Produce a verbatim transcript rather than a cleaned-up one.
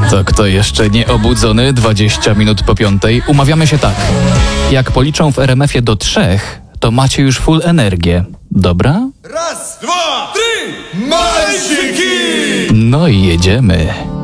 To kto jeszcze nie obudzony? dwadzieścia minut po piątej. Umawiamy się tak. Jak policzą w er em efie do trzech, to macie już full energię. Dobra? Raz, dwa, trzy, Majsiki! No i jedziemy.